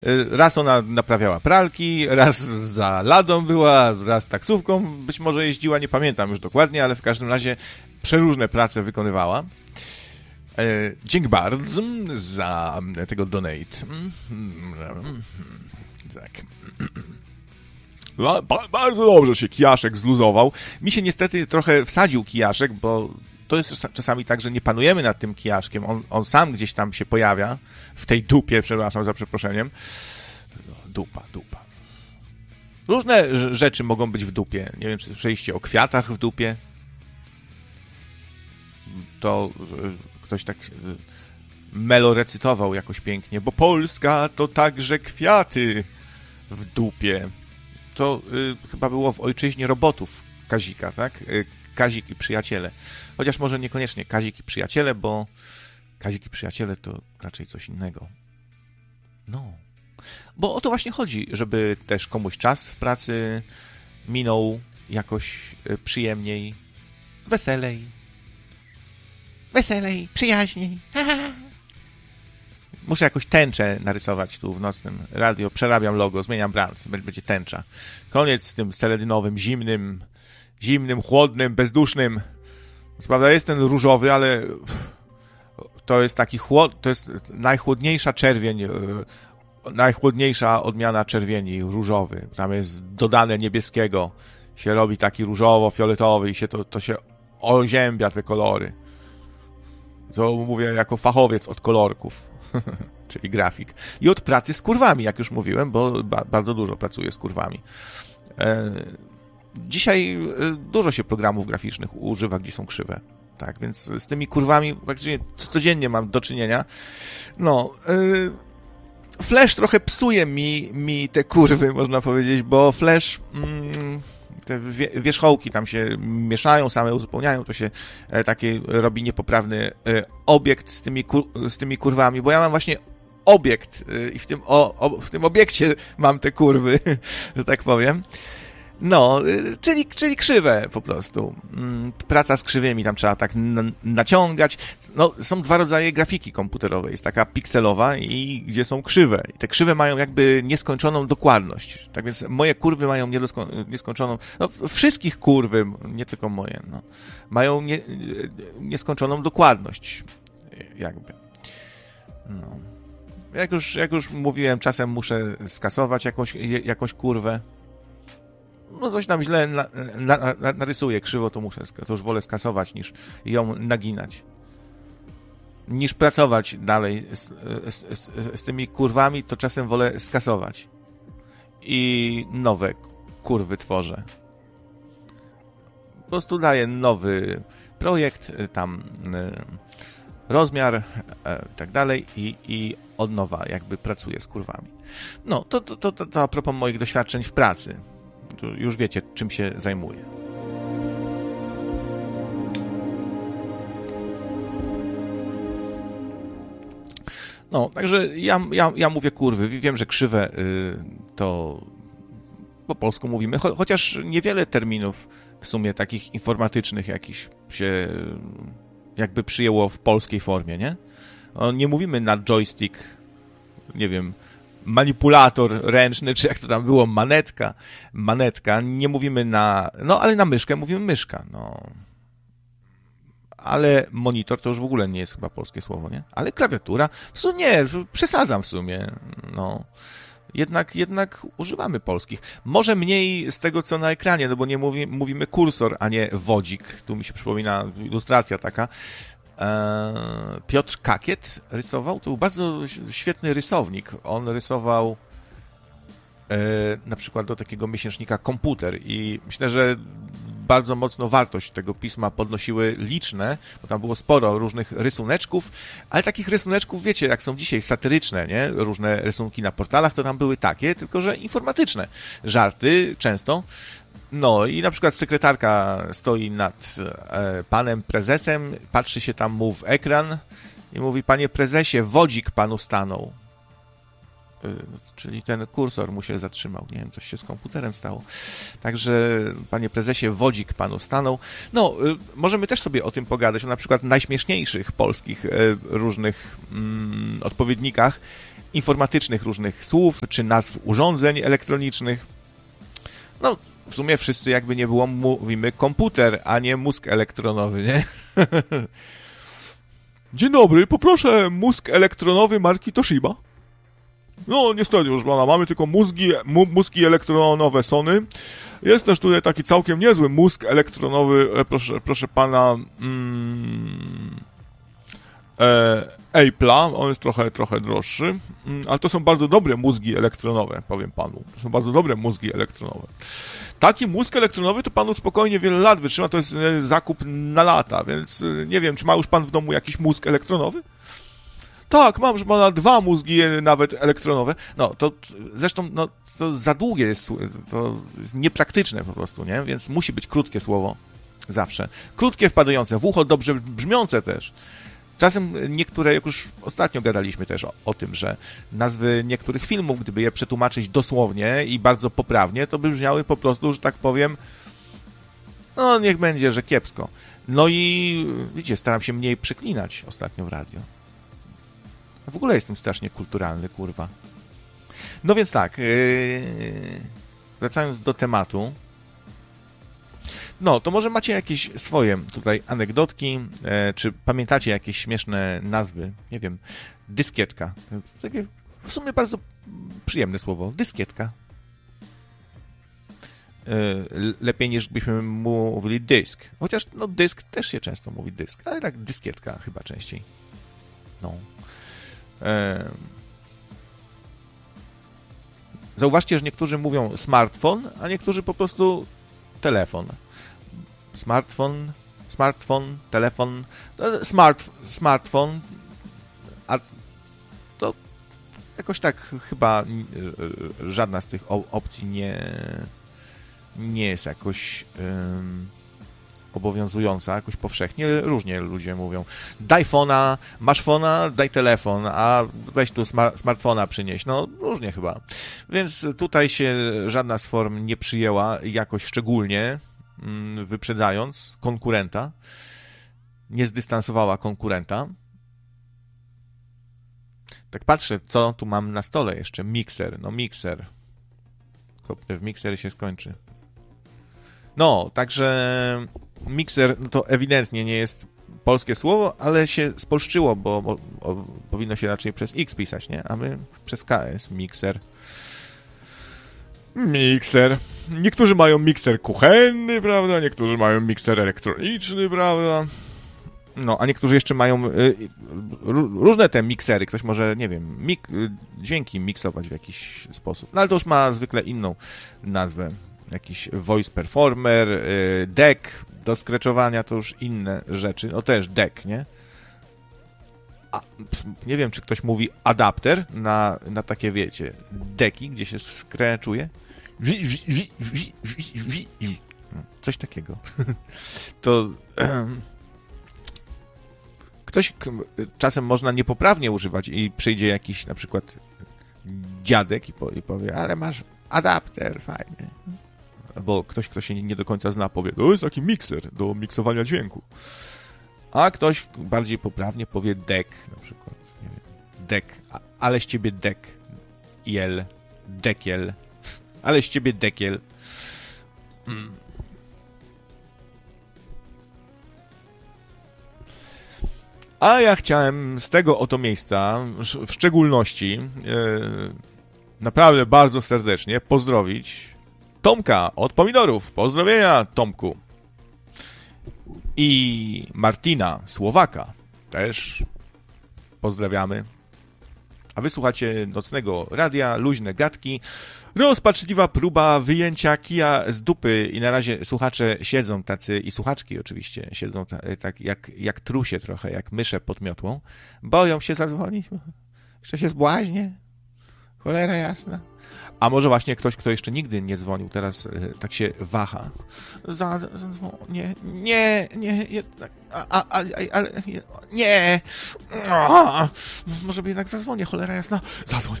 Raz ona naprawiała pralki, raz za ladą była, raz taksówką być może jeździła, nie pamiętam już dokładnie, ale w każdym razie przeróżne prace wykonywała. Dzięki bardzo za tego donate. Tak. Bardzo dobrze się kijaszek zluzował. Mi się niestety trochę wsadził kijaszek, bo to jest czasami tak, że nie panujemy nad tym kijaszkiem. On sam gdzieś tam się pojawia w tej dupie, przepraszam za przeproszeniem. Dupa. Różne rzeczy mogą być w dupie. Nie wiem, czy słyszeliście o kwiatach w dupie. To ktoś tak melorecytował jakoś pięknie, bo Polska to także kwiaty w dupie. To chyba było w Ojczyźnie robotów Kazika, tak? Kazik i przyjaciele. Chociaż może niekoniecznie Kazik i przyjaciele, bo Kazik i przyjaciele to raczej coś innego. No. Bo o to właśnie chodzi, żeby też komuś czas w pracy minął jakoś przyjemniej, weselej, przyjaźniej. Muszę jakoś tęczę narysować tu w nocnym radio. Przerabiam logo, zmieniam brand. Będzie tęcza. Koniec z tym seledynowym, zimnym, chłodnym, bezdusznym. Co prawda jest ten różowy, ale to jest taki to jest najchłodniejsza czerwień, najchłodniejsza odmiana czerwieni, różowy. Tam jest dodane niebieskiego. Się robi taki różowo-fioletowy i się to się oziębia te kolory. To mówię jako fachowiec od kolorków, czyli grafik. I od pracy z kurwami, jak już mówiłem, bo bardzo dużo pracuję z kurwami. Dzisiaj dużo się programów graficznych używa, gdzie są krzywe. Tak, więc z tymi kurwami praktycznie codziennie mam do czynienia. No, Flash trochę psuje mi te kurwy, można powiedzieć, bo Flash... te wierzchołki tam się mieszają, same uzupełniają, to się taki robi niepoprawny obiekt z tymi kurwami, bo ja mam właśnie obiekt i w tym obiekcie mam te kurwy, że tak powiem. No, czyli krzywe po prostu. Praca z krzywymi, tam trzeba tak naciągać. No, są dwa rodzaje grafiki komputerowej. Jest taka pikselowa i gdzie są krzywe. I te krzywe mają jakby nieskończoną dokładność. Tak więc moje kurwy mają nieskończoną... No, wszystkich kurwy, nie tylko moje, no, mają nieskończoną dokładność. Jakby. No. Jak już mówiłem, czasem muszę skasować jakąś kurwę. No coś tam źle narysuję krzywo, to już wolę skasować, niż ją naginać. Niż pracować dalej z tymi kurwami, to czasem wolę skasować. I nowe kurwy tworzę. Po prostu daję nowy projekt, tam rozmiar i tak dalej i od nowa jakby pracuję z kurwami. No, to a propos moich doświadczeń w pracy. Już wiecie, czym się zajmuję. No, także ja mówię kurwy. Wiem, że krzywe to po polsku mówimy, chociaż niewiele terminów w sumie takich informatycznych jakichś się jakby przyjęło w polskiej formie, nie? Nie mówimy na joystick, nie wiem, manipulator ręczny, czy jak to tam było, manetka, nie mówimy ale na myszkę mówimy myszka, no. Ale monitor to już w ogóle nie jest chyba polskie słowo, nie? Ale klawiatura, w sumie nie, przesadzam w sumie, no. Jednak używamy polskich. Może mniej z tego, co na ekranie, no bo nie mówimy kursor, a nie wodzik. Tu mi się przypomina ilustracja taka. Piotr Kakiet rysował, to był bardzo świetny rysownik. On rysował na przykład do takiego miesięcznika Komputer i myślę, że bardzo mocno wartość tego pisma podnosiły liczne, bo tam było sporo różnych rysuneczków, ale takich rysuneczków, wiecie, jak są dzisiaj satyryczne, nie? Różne rysunki na portalach, to tam były takie, tylko że informatyczne. Żarty często. No i na przykład sekretarka stoi nad panem prezesem, patrzy się tam mu w ekran i mówi: panie prezesie, wodzik panu stanął. Czyli ten kursor mu się zatrzymał. Nie wiem, coś się z komputerem stało. Także, panie prezesie, wodzik panu stanął. No, możemy też sobie o tym pogadać, o na przykład najśmieszniejszych polskich różnych odpowiednikach. informatycznych różnych słów, czy nazw urządzeń elektronicznych. No, w sumie wszyscy jakby nie było mówimy komputer, a nie mózg elektronowy, nie? Dzień dobry, poproszę mózg elektronowy marki Toshiba. No, niestety już pana, mamy tylko mózgi elektronowe Sony. Jest też tutaj taki całkiem niezły mózg elektronowy, proszę pana, Apple'a, on jest trochę droższy, ale to są bardzo dobre mózgi elektronowe, powiem panu. To są bardzo dobre mózgi elektronowe. Taki mózg elektronowy to panu spokojnie wiele lat wytrzyma, to jest zakup na lata, więc nie wiem, czy ma już pan w domu jakiś mózg elektronowy? Tak, mam, że ma 2 mózgi nawet elektronowe. No, to zresztą, no, to za długie jest, to jest niepraktyczne po prostu, nie? Więc musi być krótkie słowo. Zawsze. Krótkie, wpadające w ucho, dobrze brzmiące też. Czasem niektóre, jak już ostatnio gadaliśmy też o tym, że nazwy niektórych filmów, gdyby je przetłumaczyć dosłownie i bardzo poprawnie, to by brzmiały po prostu, że tak powiem, no niech będzie, że kiepsko. No i widzicie, staram się mniej przeklinać ostatnio w radio. W ogóle jestem strasznie kulturalny, kurwa. No więc tak, wracając do tematu, no to może macie jakieś swoje tutaj anegdotki, czy pamiętacie jakieś śmieszne nazwy, nie wiem, dyskietka, to takie w sumie bardzo przyjemne słowo, dyskietka. Lepiej niż byśmy mówili dysk, chociaż no dysk też się często mówi dysk, ale tak dyskietka chyba częściej. No. Zauważcie, że niektórzy mówią smartfon, a niektórzy po prostu telefon. Smartfon, telefon, smartfon, a to jakoś tak chyba żadna z tych opcji nie jest jakoś obowiązująca, jakoś powszechnie. Różnie ludzie mówią. Daj fona, masz fona, daj telefon, a weź tu smartfona przynieść. No, różnie chyba. Więc tutaj się żadna z form nie przyjęła jakoś szczególnie, wyprzedzając konkurenta. Nie zdystansowała konkurenta. Tak patrzę, co tu mam na stole jeszcze. Mikser. No, mikser. W mikser się skończy. No, także mikser no to ewidentnie nie jest polskie słowo, ale się spolszczyło, bo powinno się raczej przez X pisać, nie? A my przez KS. Mikser. Mikser. Niektórzy mają mikser kuchenny, prawda? Niektórzy mają mikser elektroniczny, prawda? No, a niektórzy jeszcze mają różne te miksery. Ktoś może, nie wiem, dźwięki miksować w jakiś sposób. No, ale to już ma zwykle inną nazwę. Jakiś voice performer, deck do skreczowania, to już inne rzeczy. No też deck, nie? Nie wiem, czy ktoś mówi adapter na takie, wiecie, deki, gdzie się skreczuje. Coś takiego. To ktoś czasem można niepoprawnie używać i przyjdzie jakiś na przykład dziadek i powie, ale masz adapter, fajnie. Albo ktoś, kto się nie do końca zna, powie, to jest taki mikser do miksowania dźwięku. A ktoś bardziej poprawnie powie deck, na przykład. Nie wiem, deck, ale z ciebie deck. Dekiel. Ale z ciebie dekiel. A ja chciałem z tego oto miejsca, w szczególności, naprawdę bardzo serdecznie pozdrowić Tomka od Pomidorów. Pozdrowienia, Tomku. I Martina, Słowaka, też pozdrawiamy. A wysłuchacie nocnego radia, luźne gadki, rozpaczliwa próba wyjęcia kija z dupy i na razie słuchacze siedzą tacy, i słuchaczki oczywiście, siedzą tak jak trusie trochę, jak mysze pod miotłą. Boją się zadzwonić, jeszcze się zbłaźnie. Cholera jasna. A może właśnie ktoś, kto jeszcze nigdy nie dzwonił, teraz tak się waha. Zadzwonię. Nie, jednak. Ale nie. Może by jednak zadzwonię, cholera jasna. Zadzwoń.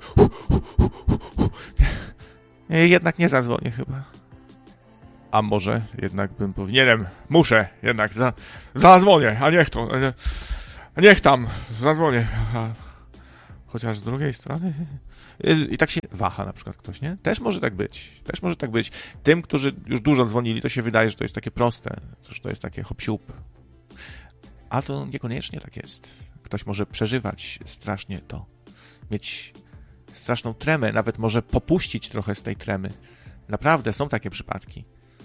Nie, jednak nie zadzwonię chyba. A może jednak bym powinienem, muszę jednak zadzwonię, a niech tam zadzwonię. chociaż z drugiej strony... I tak się waha na przykład ktoś, nie? Też może tak być. Też może tak być. Tym, którzy już dużo dzwonili, to się wydaje, że to jest takie proste, że to jest takie hop-siup. A to niekoniecznie tak jest. Ktoś może przeżywać strasznie to. Mieć straszną tremę, nawet może popuścić trochę z tej tremy. Naprawdę, są takie przypadki.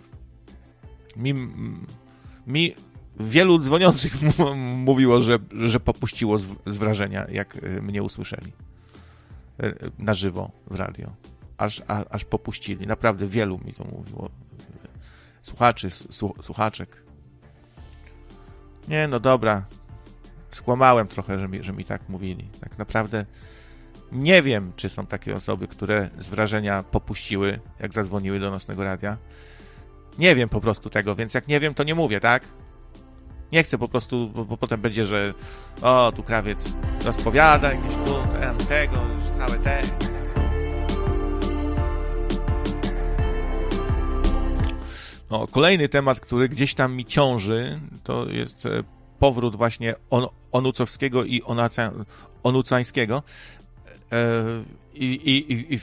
Mi wielu dzwoniących mówiło, że popuściło z wrażenia, jak mnie usłyszeli na żywo w radio. Aż popuścili. Naprawdę wielu mi to mówiło. Słuchaczy, słuchaczek. Nie, no dobra. Skłamałem trochę, że mi tak mówili. Tak naprawdę nie wiem, czy są takie osoby, które z wrażenia popuściły, jak zadzwoniły do Nocnego Radia. Nie wiem po prostu tego, więc jak nie wiem, to nie mówię, tak? Nie chcę po prostu, bo potem będzie, że tu krawiec rozpowiada, jakieś tu, tego, całe te. No, kolejny temat, który gdzieś tam mi ciąży, to jest powrót właśnie Onucowskiego i Onucańskiego i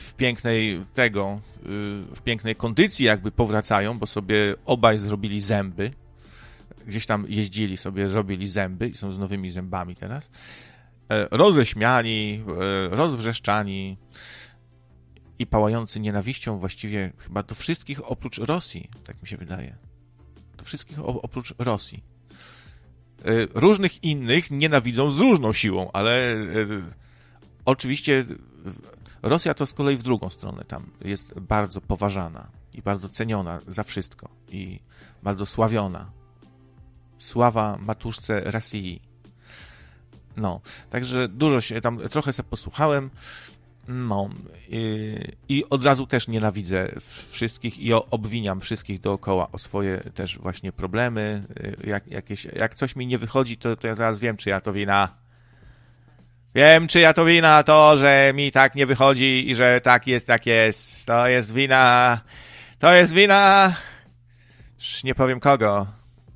w pięknej kondycji jakby powracają, bo sobie obaj zrobili zęby. Gdzieś tam jeździli sobie, robili zęby i są z nowymi zębami teraz. Roześmiani, rozwrzeszczani i pałający nienawiścią właściwie chyba do wszystkich oprócz Rosji, tak mi się wydaje. Do wszystkich oprócz Rosji. Różnych innych nienawidzą z różną siłą, ale oczywiście Rosja to z kolei w drugą stronę tam jest bardzo poważana i bardzo ceniona za wszystko i bardzo sławiona. Sława matuszce Rosji. No, także dużo się tam, trochę sobie posłuchałem, no i od razu też nienawidzę wszystkich i obwiniam wszystkich dookoła o swoje też właśnie problemy. Jak coś mi nie wychodzi, to ja zaraz wiem, czyja to wina. Wiem, czyja to wina, to, że mi tak nie wychodzi i że tak jest, jak jest. To jest wina... Już nie powiem kogo.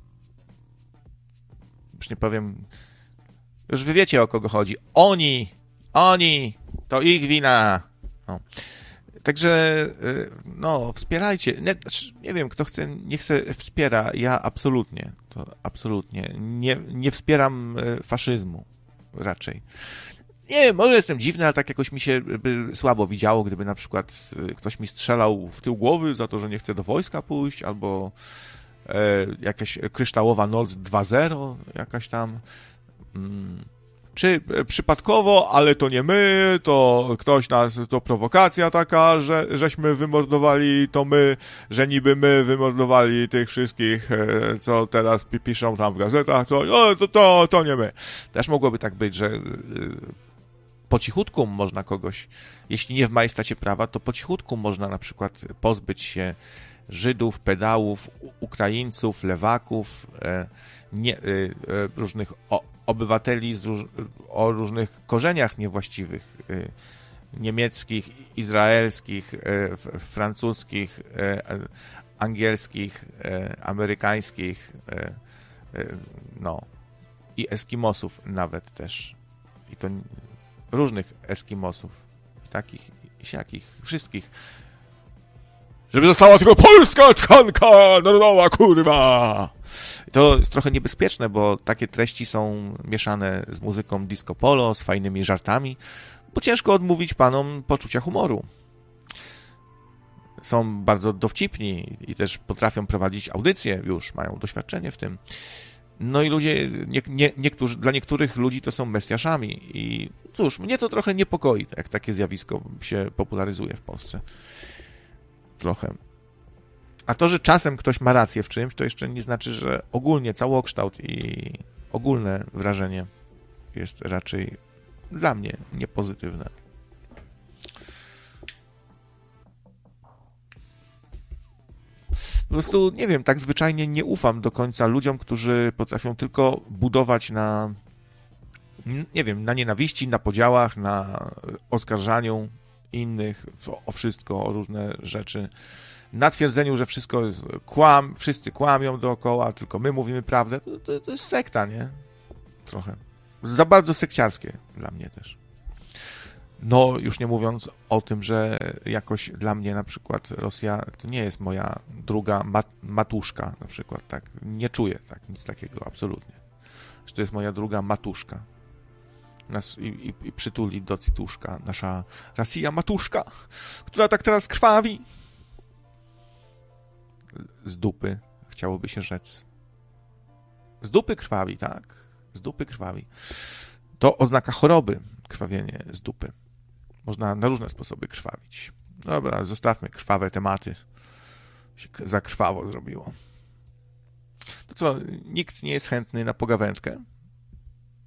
Już nie powiem... Już wy wiecie, o kogo chodzi. Oni, to ich wina. No. Także, no, wspierajcie. Nie wiem, kto chce, niech se wspiera. Ja absolutnie, nie wspieram faszyzmu raczej. Nie wiem, może jestem dziwny, ale tak jakoś mi się by słabo widziało, gdyby na przykład ktoś mi strzelał w tył głowy za to, że nie chce do wojska pójść, albo jakaś kryształowa noc 2.0, jakaś tam... Czy przypadkowo, ale to nie my, to ktoś nas, to prowokacja taka, żeśmy wymordowali, to my, że niby my wymordowali tych wszystkich, co teraz piszą tam w gazetach, to nie my. Też mogłoby tak być, że po cichutku można kogoś, jeśli nie w majestacie prawa, to po cichutku można na przykład pozbyć się Żydów, pedałów, Ukraińców, lewaków, różnych obywateli o różnych korzeniach niewłaściwych, niemieckich, izraelskich, francuskich, angielskich, amerykańskich, no i Eskimosów nawet też. I to różnych Eskimosów, takich i siakich, wszystkich. Żeby została tylko polska tkanka narodowa, kurwa! To jest trochę niebezpieczne, bo takie treści są mieszane z muzyką disco polo, z fajnymi żartami, bo ciężko odmówić panom poczucia humoru. Są bardzo dowcipni i też potrafią prowadzić audycje, już mają doświadczenie w tym. No i ludzie, dla niektórych ludzi to są mesjaszami i cóż, mnie to trochę niepokoi, jak takie zjawisko się popularyzuje w Polsce. Trochę. A to, że czasem ktoś ma rację w czymś, to jeszcze nie znaczy, że ogólnie całokształt i ogólne wrażenie jest raczej dla mnie niepozytywne. Po prostu, nie wiem, tak zwyczajnie nie ufam do końca ludziom, którzy potrafią tylko budować na, nie wiem, na nienawiści, na podziałach, na oskarżaniu innych o wszystko, o różne rzeczy. Na twierdzeniu, że wszystko jest wszyscy kłamią dookoła, tylko my mówimy prawdę, to jest sekta, nie? Trochę. Za bardzo sekciarskie dla mnie też. No, już nie mówiąc o tym, że jakoś dla mnie na przykład Rosja to nie jest moja druga matuszka na przykład, tak? Nie czuję tak, nic takiego, absolutnie. Że to jest moja druga matuszka. I przytuli do cytuszka nasza Rosja matuszka, która tak teraz krwawi. Z dupy, chciałoby się rzec. Z dupy krwawi, tak? Z dupy krwawi. To oznaka choroby, krwawienie z dupy. Można na różne sposoby krwawić. Dobra, zostawmy krwawe tematy. Się za krwawo zrobiło. To co, nikt nie jest chętny na pogawędkę?